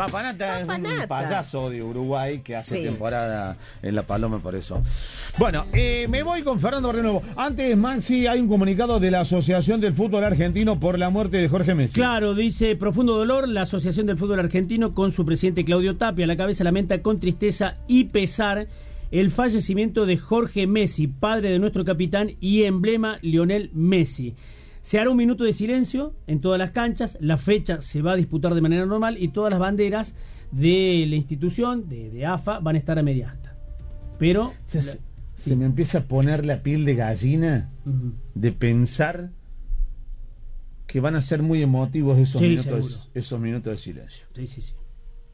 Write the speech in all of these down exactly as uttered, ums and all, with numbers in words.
Papanata es Papanata. un payaso de Uruguay que hace Sí. temporada en La Paloma, por eso. Bueno, eh, me voy con Fernando Barrionuevo. Antes, Maxi, hay un comunicado de la Asociación del Fútbol Argentino por la muerte de Jorge Messi. Claro, dice: profundo dolor, la Asociación del Fútbol Argentino, con su presidente Claudio Tapia a la cabeza, lamenta con tristeza y pesar el fallecimiento de Jorge Messi, padre de nuestro capitán y emblema Lionel Messi. Se hará un minuto de silencio en todas las canchas, la fecha se va a disputar de manera normal y todas las banderas de la institución, de, de A F A, van a estar a media asta. Pero... Se, se, se me empieza a poner la piel de gallina uh-huh. de pensar que van a ser muy emotivos esos, sí, minutos, esos minutos de silencio. Sí, sí, sí.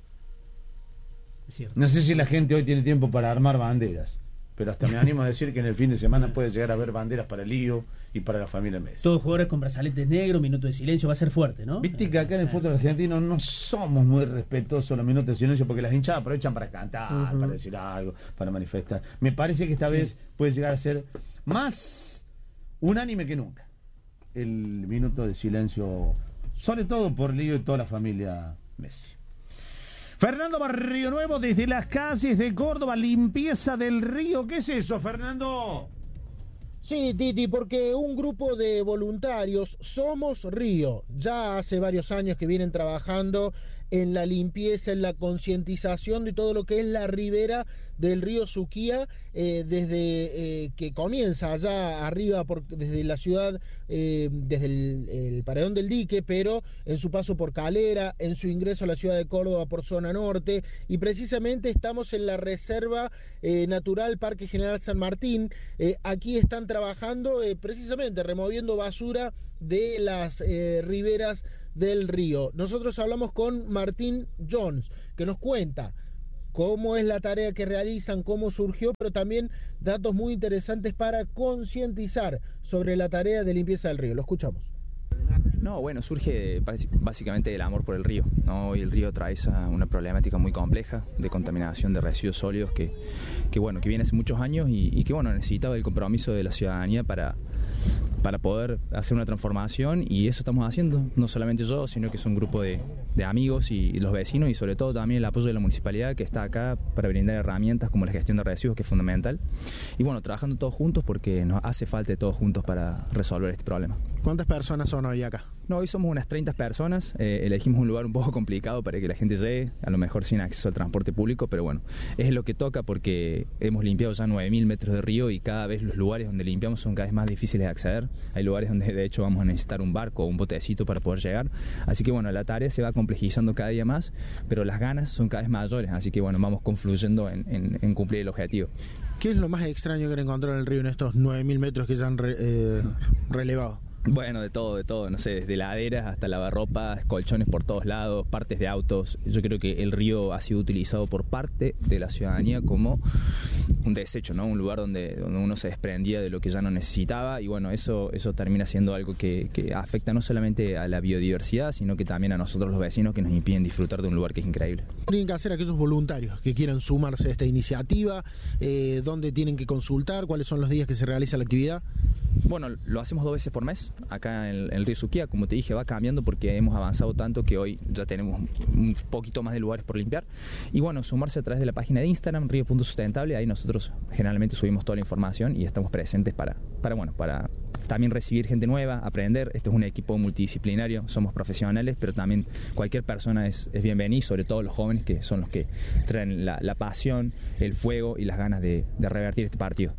Es cierto. No sé si la gente hoy tiene tiempo para armar banderas, pero hasta me animo a decir que en el fin de semana puede llegar a haber banderas para el Lío y para la familia Messi. Todos jugadores con brazaletes negros, minuto de silencio, va a ser fuerte, ¿no? Viste que acá en el fútbol argentino no somos muy respetuosos los minutos de silencio porque las hinchadas aprovechan para cantar, uh-huh. para decir algo, para manifestar. Me parece que esta sí. vez puede llegar a ser más unánime que nunca el minuto de silencio, sobre todo por Lío y toda la familia Messi. Fernando Barrionuevo desde las calles de Córdoba, limpieza del río. ¿Qué es eso, Fernando? Sí, Titi, porque un grupo de voluntarios, Somos Río, ya hace varios años que vienen trabajando en la limpieza, en la concientización de todo lo que es la ribera del río Suquía, eh, desde eh, que comienza allá arriba, por, desde la ciudad, eh, desde el, el paredón del dique, pero en su paso por Calera, en su ingreso a la ciudad de Córdoba por zona norte, y precisamente estamos en la reserva eh, natural Parque General San Martín. Eh, aquí están trabajando eh, precisamente removiendo basura de las eh, riberas del río. Nosotros hablamos con Martín Jones, que nos cuenta cómo es la tarea que realizan, cómo surgió, pero también datos muy interesantes para concientizar sobre la tarea de limpieza del río. Lo escuchamos. No, bueno, surge básicamente del amor por el río, ¿no? Hoy el río atraviesa una problemática muy compleja de contaminación de residuos sólidos que, que bueno, que viene hace muchos años y, y que bueno, necesitaba el compromiso de la ciudadanía para, para poder hacer una transformación, y eso estamos haciendo, no solamente yo, sino que es un grupo de, de amigos y, y los vecinos, y sobre todo también el apoyo de la municipalidad, que está acá para brindar herramientas como la gestión de residuos, que es fundamental, y bueno, trabajando todos juntos porque nos hace falta de todos juntos para resolver este problema. ¿Cuántas personas son hoy acá? No, hoy somos unas treinta personas, eh, elegimos un lugar un poco complicado para que la gente llegue, a lo mejor sin acceso al transporte público, pero bueno, es lo que toca porque hemos limpiado ya nueve mil metros de río y cada vez los lugares donde limpiamos son cada vez más difíciles de acceder. Hay lugares donde de hecho vamos a necesitar un barco o un botecito para poder llegar, así que bueno, la tarea se va complejizando cada día más, pero las ganas son cada vez mayores, así que bueno, vamos confluyendo en, en, en cumplir el objetivo. ¿Qué es lo más extraño que han encontrado en el río en estos nueve mil metros que ya han re, eh, relevado? Bueno, de todo, de todo, no sé, desde laderas hasta lavarropas, colchones por todos lados, partes de autos. Yo creo que el río ha sido utilizado por parte de la ciudadanía como un desecho, ¿no? Un lugar donde, donde uno se desprendía de lo que ya no necesitaba, y bueno, eso, eso termina siendo algo que, que afecta no solamente a la biodiversidad, sino que también a nosotros los vecinos, que nos impiden disfrutar de un lugar que es increíble. ¿Qué tienen que hacer aquellos voluntarios que quieran sumarse a esta iniciativa? Eh, ¿Dónde tienen que consultar? ¿Cuáles son los días que se realiza la actividad? Bueno, lo hacemos dos veces por mes, acá en el río Suquía. Como te dije, va cambiando porque hemos avanzado tanto que hoy ya tenemos un poquito más de lugares por limpiar. Y bueno, sumarse a través de la página de Instagram, río punto sustentable, ahí nosotros generalmente subimos toda la información y estamos presentes para, para, bueno, para también recibir gente nueva, aprender. Este es un equipo multidisciplinario, somos profesionales, pero también cualquier persona es, es bienvenida, sobre todo los jóvenes, que son los que traen la, la pasión, el fuego y las ganas de, de revertir este partido.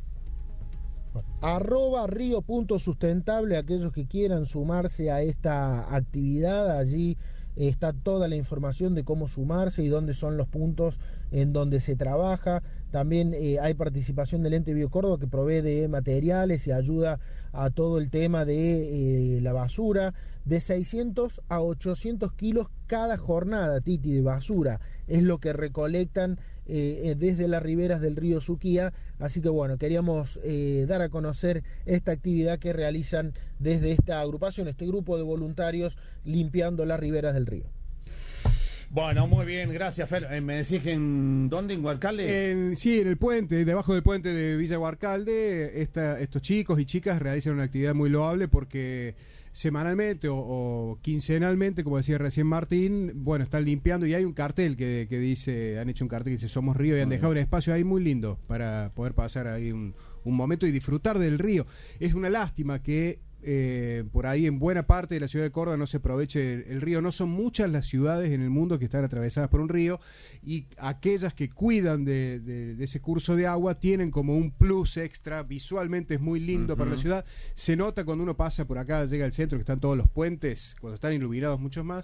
Arroba río punto sustentable, aquellos que quieran sumarse a esta actividad, allí está toda la información de cómo sumarse y dónde son los puntos en donde se trabaja. También eh, hay participación del Ente Biocórdoba, que provee de materiales y ayuda a todo el tema de eh, la basura, de seiscientos a ochocientos kilos cada jornada, Titi, de basura, es lo que recolectan eh, desde las riberas del río Suquía. Así que bueno, queríamos eh, dar a conocer esta actividad que realizan desde esta agrupación, este grupo de voluntarios limpiando las riberas del río. Bueno, muy bien, gracias, Fer. Eh, ¿Me decís que en dónde? ¿En Huarcalde? En, sí, en el puente, debajo del puente de Villa Huarcalde, esta, estos chicos y chicas realizan una actividad muy loable porque semanalmente o, o quincenalmente, como decía recién Martín, bueno, están limpiando y hay un cartel que, que dice, han hecho un cartel que dice Somos Río y han dejado un espacio ahí muy lindo para poder pasar ahí un, un momento y disfrutar del río. Es una lástima que Eh, por ahí en buena parte de la ciudad de Córdoba no se aproveche el, el río. No son muchas las ciudades en el mundo que están atravesadas por un río, y aquellas que cuidan de, de, de ese curso de agua tienen como un plus extra. Visualmente es muy lindo uh-huh. para la ciudad. Se nota cuando uno pasa por acá, llega al centro, que están todos los puentes, cuando están iluminados muchos más.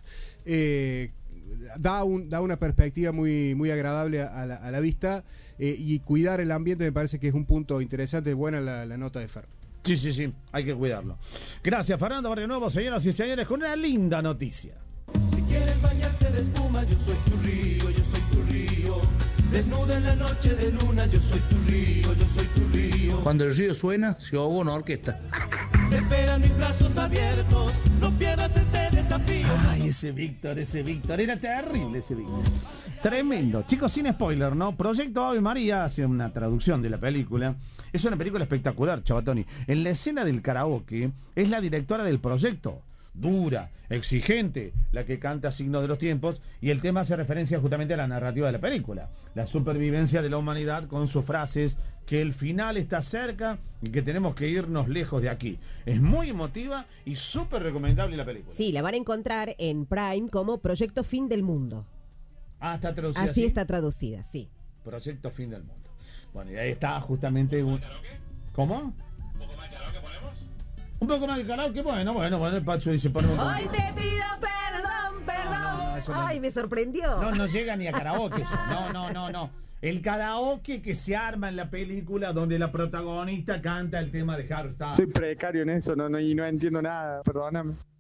Eh, da, un, da una perspectiva muy, muy agradable a la, a la vista, eh, y cuidar el ambiente me parece que es un punto interesante. Buena la, la nota de Fer. Sí, sí, sí, hay que cuidarlo. Gracias, Fernando Barrio Nuevo, señoras y señores, con una linda noticia. Si quieres bañarte de espuma, yo soy tu río, yo soy tu río. Desnuda en la noche de luna, yo soy tu río, yo soy tu río. Cuando el río suena, se ahoga una orquesta. Te esperan mis brazos abiertos, no pierdas este desafío. Ay, ese Víctor, ese Víctor, era terrible ese Víctor. Tremendo. Chicos, sin spoiler, ¿no? Proyecto Ave María hace una traducción de la película. Es una película espectacular, Chavatoni. En la escena del karaoke es la directora del proyecto. Dura, exigente, la que canta Signo de los Tiempos, y el tema hace referencia justamente a la narrativa de la película. La supervivencia de la humanidad, con sus frases que el final está cerca y que tenemos que irnos lejos de aquí. Es muy emotiva y súper recomendable la película. Sí, la van a encontrar en Prime como Proyecto Fin del Mundo. Ah, está traducida. Así, así está traducida, sí. Proyecto Fin del Mundo. Bueno, y ahí está justamente un... ¿Cómo? ¿Un poco más de karaoke ponemos? Un poco más de karaoke, bueno, bueno, bueno, el Pacho dice ponemos... Hoy te pido perdón, perdón. No, no, no, eso no. Ay, me sorprendió. No, no llega ni a karaoke eso. No, no, no, no. El karaoke que se arma en la película donde la protagonista canta el tema de Harry Styles. Soy precario en eso, no, no, y no entiendo nada, perdóname.